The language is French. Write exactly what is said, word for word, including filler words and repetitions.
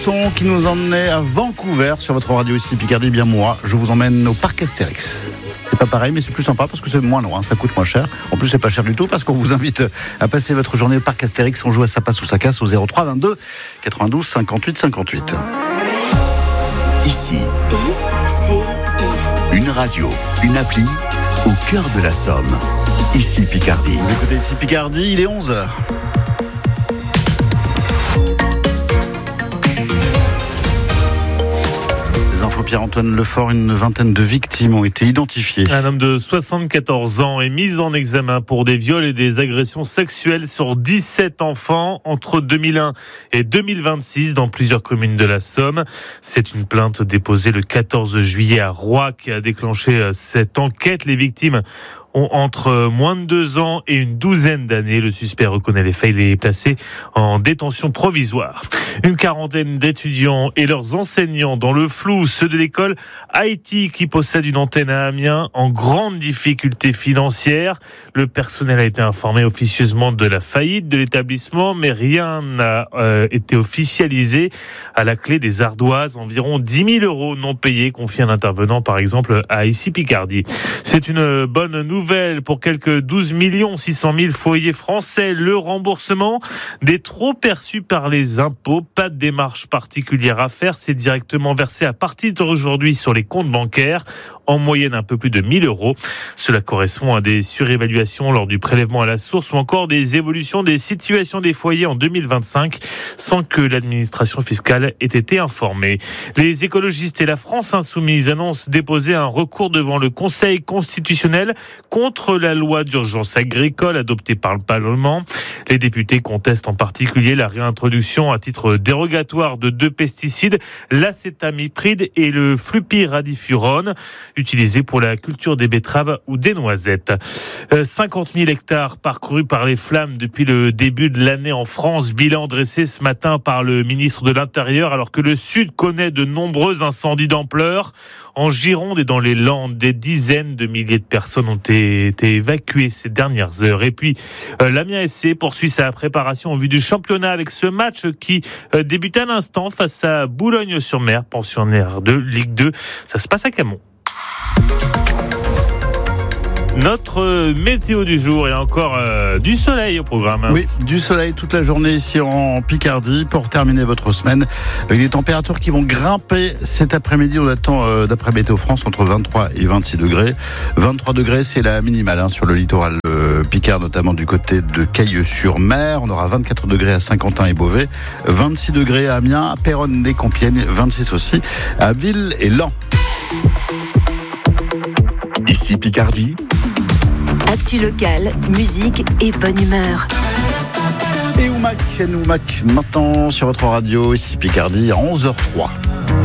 Son qui nous emmenait à Vancouver sur votre radio ici Picardie. Bien moi, je vous emmène au parc Astérix. C'est pas pareil, mais c'est plus sympa parce que c'est moins loin, ça coûte moins cher. En plus, c'est pas cher du tout parce qu'on vous invite à passer votre journée au parc Astérix. On joue à ça passe ou ça casse au zéro trois vingt-deux quatre-vingt-douze cinquante-huit cinquante-huit. Ici, I C I. Une radio, une appli au cœur de la Somme. Ici Picardie. Vous écoutez ici Picardie, il est onze heures. Pierre-Antoine Lefort, une vingtaine de victimes ont été identifiées. Un homme de soixante-quatorze ans est mis en examen pour des viols et des agressions sexuelles sur dix-sept enfants entre deux mille un et deux mille vingt-six dans plusieurs communes de la Somme. C'est une plainte déposée le quatorze juillet à Roye qui a déclenché cette enquête. Les victimes ont entre moins de deux ans et une douzaine d'années. Le suspect reconnaît les faits. Il est placé en détention provisoire. Une quarantaine d'étudiants et leurs enseignants dans le flou, ceux de l'école Haïti qui possède une antenne à Amiens en grande difficulté financière. Le personnel a été informé officieusement de la faillite de l'établissement, mais rien n'a euh, été officialisé. À la clé des ardoises, environ dix mille euros non payés, confie un intervenant par exemple à Ici Picardie. C'est une bonne nouvelle. Nouvelle pour quelques douze millions six cent mille foyers français. Le remboursement des trop perçus par les impôts. Pas de démarche particulière à faire. C'est directement versé à partir d'aujourd'hui sur les comptes bancaires. En moyenne, un peu plus de mille euros. Cela correspond à des surévaluations lors du prélèvement à la source ou encore des évolutions des situations des foyers en deux mille vingt-cinq sans que l'administration fiscale ait été informée. Les écologistes et la France insoumise annoncent déposer un recours devant le Conseil constitutionnel contre la loi d'urgence agricole adoptée par le Parlement. Les députés contestent en particulier la réintroduction à titre dérogatoire de deux pesticides, l'acétamipride et le flupyradifurone, utilisés pour la culture des betteraves ou des noisettes. Euh, cinquante mille hectares parcourus par les flammes depuis le début de l'année en France. Bilan dressé ce matin par le ministre de l'Intérieur alors que le Sud connaît de nombreux incendies d'ampleur. En Gironde et dans les Landes, des dizaines de milliers de personnes ont été évacuées ces dernières heures. Et puis, euh, l'Amiens S C poursuit sa préparation en vue du championnat avec ce match qui euh, débute à l'instant face à Boulogne-sur-Mer, pensionnaire de Ligue deux. Ça se passe à Camon. Notre météo du jour et encore euh, du soleil au programme. Oui, du soleil toute la journée ici en Picardie pour terminer votre semaine avec des températures qui vont grimper cet après-midi. On attend euh, d'après Météo France entre vingt-trois et vingt-six degrés. vingt-trois degrés, c'est la minimale hein, sur le littoral euh, picard, notamment du côté de Cailleux-sur-Mer. On aura vingt-quatre degrés à Saint-Quentin et Beauvais, vingt-six degrés à Amiens, à Péronne et Compiègne, vingt-six aussi à Ville et Laon. Ici Picardie. Actu locale, musique et bonne humeur. Et Oumac, Oumac, maintenant sur votre radio, ici Picardie, à onze heures zéro trois.